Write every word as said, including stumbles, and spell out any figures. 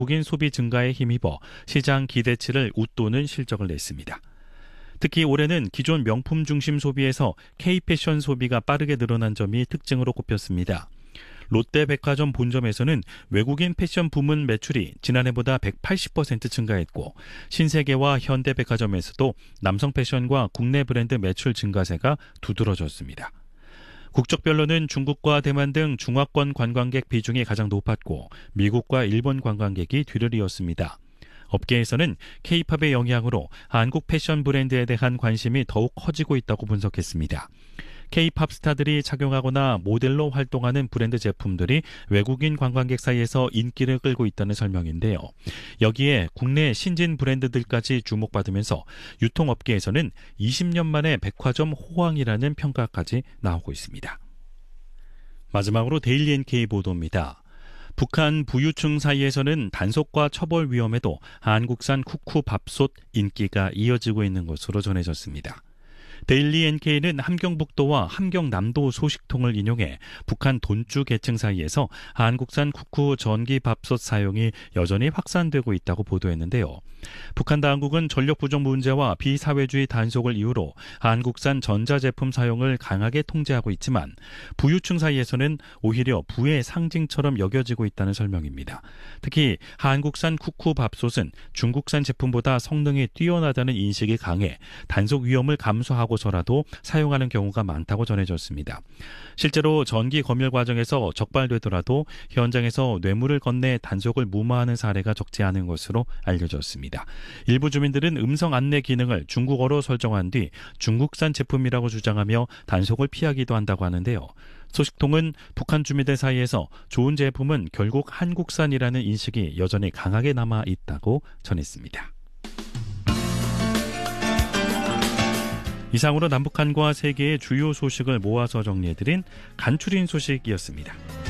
외국인 소비 증가에 힘입어 시장 기대치를 웃도는 실적을 냈습니다. 특히 올해는 기존 명품 중심 소비에서 K패션 소비가 빠르게 늘어난 점이 특징으로 꼽혔습니다. 롯데백화점 본점에서는 외국인 패션 부문 매출이 지난해보다 백팔십 퍼센트 증가했고, 신세계와 현대백화점에서도 남성 패션과 국내 브랜드 매출 증가세가 두드러졌습니다. 국적별로는 중국과 대만 등 중화권 관광객 비중이 가장 높았고, 미국과 일본 관광객이 뒤를 이었습니다. 업계에서는 K-팝의 영향으로 한국 패션 브랜드에 대한 관심이 더욱 커지고 있다고 분석했습니다. K-팝 스타들이 착용하거나 모델로 활동하는 브랜드 제품들이 외국인 관광객 사이에서 인기를 끌고 있다는 설명인데요. 여기에 국내 신진 브랜드들까지 주목받으면서 유통업계에서는 이십 년 만에 백화점 호황이라는 평가까지 나오고 있습니다. 마지막으로 데일리 엔케이 보도입니다. 북한 부유층 사이에서는 단속과 처벌 위험에도 한국산 쿠쿠 밥솥 인기가 이어지고 있는 것으로 전해졌습니다. 데일리 엔케이는 함경북도와 함경남도 소식통을 인용해 북한 돈주 계층 사이에서 한국산 쿠쿠 전기밥솥 사용이 여전히 확산되고 있다고 보도했는데요. 북한 당국은 전력 부족 문제와 비사회주의 단속을 이유로 한국산 전자제품 사용을 강하게 통제하고 있지만, 부유층 사이에서는 오히려 부의 상징처럼 여겨지고 있다는 설명입니다. 특히 한국산 쿠쿠 밥솥은 중국산 제품보다 성능이 뛰어나다는 인식이 강해 단속 위험을 감수하고서라도 사용하는 경우가 많다고 전해졌습니다. 실제로 전기 검열 과정에서 적발되더라도 현장에서 뇌물을 건네 단속을 무마하는 사례가 적지 않은 것으로 알려졌습니다. 일부 주민들은 음성 안내 기능을 중국어로 설정한 뒤 중국산 제품이라고 주장하며 단속을 피하기도 한다고 하는데요. 소식통은 북한 주민들 사이에서 좋은 제품은 결국 한국산이라는 인식이 여전히 강하게 남아 있다고 전했습니다. 이상으로 남북한과 세계의 주요 소식을 모아서 정리해드린 간추린 소식이었습니다.